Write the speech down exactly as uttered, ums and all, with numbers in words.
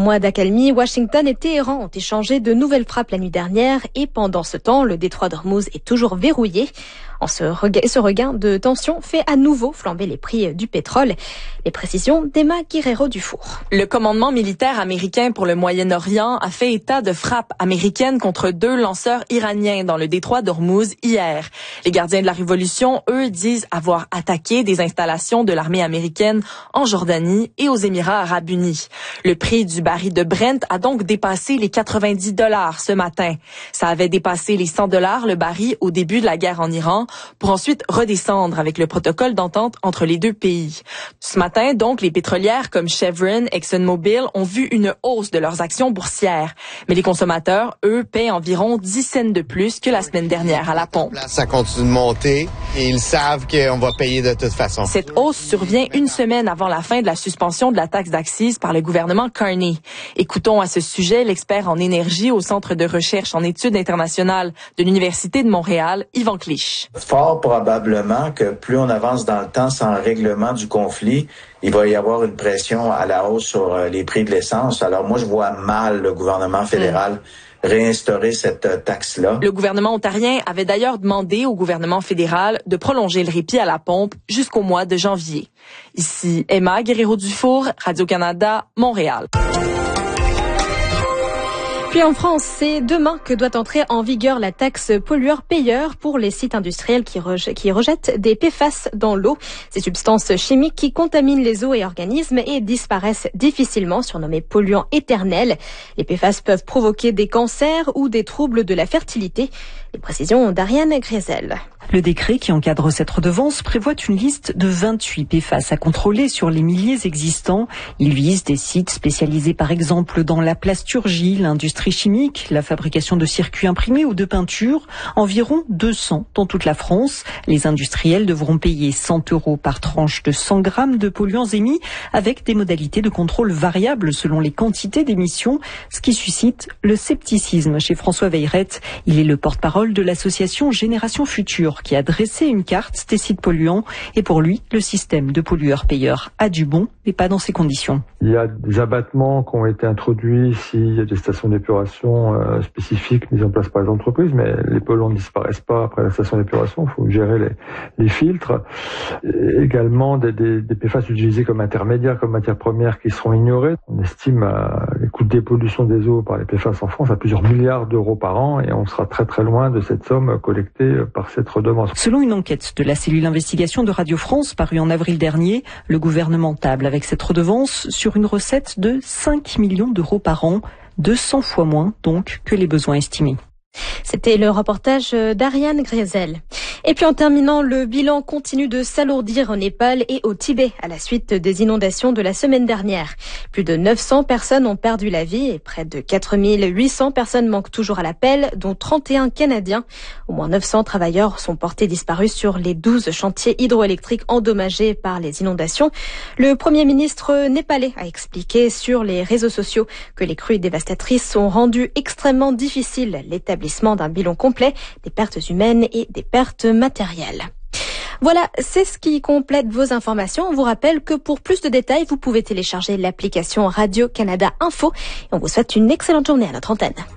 mois d'accalmie, Washington et Téhéran ont échangé de nouvelles frappes la nuit dernière et pendant ce temps, le détroit d'Ormuz est toujours verrouillé. En ce, regain, ce regain de tension fait à nouveau flamber les prix du pétrole. Les précisions d'Emma Guerrero-Dufour. Le commandement militaire américain pour le Moyen-Orient a fait état de frappes américaines contre deux lanceurs iraniens dans le détroit d'Ormuz hier. Les gardiens de la révolution, eux, disent avoir attaqué des installations de l'armée américaine en Jordanie et aux Émirats arabes unis. Le prix du baril de Brent a donc dépassé les quatre-vingt-dix dollars ce matin. Ça avait dépassé les cent dollars le baril au début de la guerre en Iran, pour ensuite redescendre avec le protocole d'entente entre les deux pays. Ce matin, donc, les pétrolières comme Chevron, ExxonMobil ont vu une hausse de leurs actions boursières. Mais les consommateurs, eux, paient environ dix cents de plus que la semaine dernière à la pompe. Ça continue de monter et ils savent qu'on va payer de toute façon. Cette hausse survient une semaine avant la fin de la suspension de la taxe d'accise par le gouvernement Carney. Écoutons à ce sujet l'expert en énergie au Centre de recherche en études internationales de l'Université de Montréal, Yvan Clich. Fort probablement que plus on avance dans le temps sans règlement du conflit, il va y avoir une pression à la hausse sur les prix de l'essence. Alors moi, je vois mal le gouvernement fédéral mmh. réinstaurer cette taxe-là. Le gouvernement ontarien avait d'ailleurs demandé au gouvernement fédéral de prolonger le répit à la pompe jusqu'au mois de janvier. Ici Emma Guerrero-Dufour, Radio-Canada, Montréal. Puis en France, c'est demain que doit entrer en vigueur la taxe pollueur-payeur pour les sites industriels qui, rej- qui rejettent des P F A S dans l'eau. Ces substances chimiques qui contaminent les eaux et organismes et disparaissent difficilement, surnommés polluants éternels. Les P F A S peuvent provoquer des cancers ou des troubles de la fertilité. Les précisions d'Ariane Grézel. Le décret qui encadre cette redevance prévoit une liste de vingt-huit P F A S à contrôler sur les milliers existants. Il vise des sites spécialisés par exemple dans la plasturgie, l'industrie chimique, la fabrication de circuits imprimés ou de peinture. Environ deux cents dans toute la France. Les industriels devront payer cent euros par tranche de cent grammes de polluants émis avec des modalités de contrôle variables selon les quantités d'émissions, ce qui suscite le scepticisme chez François Veyrette. Il est le porte-parole de l'association Génération Future qui a dressé une carte des sites polluants. Et pour lui, le système de pollueur-payeur a du bon, mais pas dans ces conditions. Il y a des abattements qui ont été introduits s'il y a des stations d'épuration euh, spécifiques mises en place par les entreprises, mais les polluants ne disparaissent pas après la station d'épuration. Il faut gérer les, les filtres. Et également des, des, des P F A S utilisés comme intermédiaires, comme matières premières qui seront ignorées. On estime euh, les coûts de dépollution des eaux par les P F A S en France à plusieurs milliards d'euros par an et on sera très très loin de cette somme collectée par cette redevance. Selon une enquête de la cellule investigation de Radio France parue en avril dernier, le gouvernement table avec cette redevance sur une recette de cinq millions d'euros par an, deux cents fois moins donc que les besoins estimés. C'était le reportage d'Ariane Grézel. Et puis en terminant, le bilan continue de s'alourdir au Népal et au Tibet à la suite des inondations de la semaine dernière. Plus de neuf cents personnes ont perdu la vie et près de quatre mille huit cents personnes manquent toujours à l'appel, dont trente et un Canadiens. Au moins neuf cents travailleurs sont portés disparus sur les douze chantiers hydroélectriques endommagés par les inondations. Le Premier ministre népalais a expliqué sur les réseaux sociaux que les crues dévastatrices ont rendu extrêmement difficile l'établissement d'un bilan complet des pertes humaines et des pertes matérielles. Voilà, c'est ce qui complète vos informations. On vous rappelle que pour plus de détails, vous pouvez télécharger l'application Radio-Canada Info. Et on vous souhaite une excellente journée à notre antenne.